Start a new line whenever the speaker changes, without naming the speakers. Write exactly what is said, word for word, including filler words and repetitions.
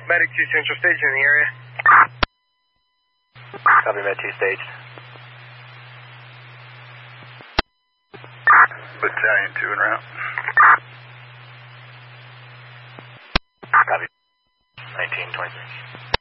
Medic two Central Stage in the area.
Copy, Med two staged.
Battalion two en route.
Copy. nineteen twenty-six.